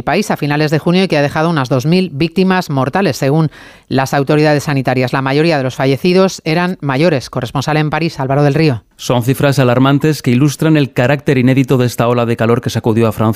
país a finales de junio y que ha dejado unas 2.000 víctimas mortales, según las autoridades sanitarias. La mayoría de los fallecidos eran mayores. Corresponsal en París, Álvaro del Río. Son cifras alarmantes que ilustran el carácter inédito de esta ola de calor que sacudió a Francia